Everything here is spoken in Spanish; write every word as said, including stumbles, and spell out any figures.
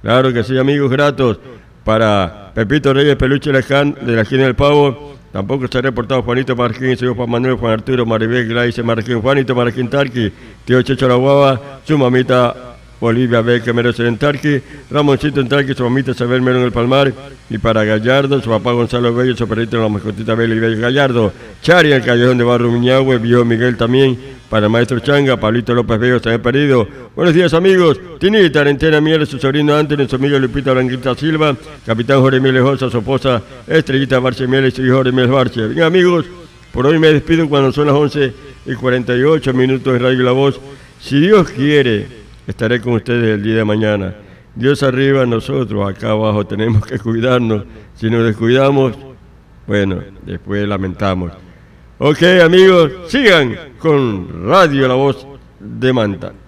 Claro que sí, amigos gratos. Para Pepito Reyes Peluche Leján, de la esquina del Pavo. Tampoco se ha reportado Juanito Marquín, señor Juan Manuel, Juan Arturo, Maribel, Glaice Marquín, Juanito Marquín Tarqui, tío Checho La Guava, su mamita Bolivia Beca Merece en Tarqui, Ramoncito en Tarqui, su mamita Isabel Mero en el Palmar, y para Gallardo, su papá Gonzalo Bello, su perrito la mascotita Bella y Bello Gallardo, Chari en el Callejón de Barrio Miñahue, viejo Miguel también, para el maestro Changa, Pablito López Bello, se han perdido. Buenos días amigos, Tinita, Arentena Miel, su sobrino Antonio, su amiga Lupita Blanquita Silva, Capitán Jorge Miel Josa, su esposa Estrellita Barche Miel y su hijo Jorge Miel Barche. Bien amigos, por hoy me despido cuando son las once y cuarenta y ocho minutos en Radio La Voz. Si Dios quiere, estaré con ustedes el día de mañana. Dios arriba, nosotros acá abajo tenemos que cuidarnos. Si nos descuidamos, bueno, después lamentamos. Ok, amigos, sigan con Radio La Voz de Manta.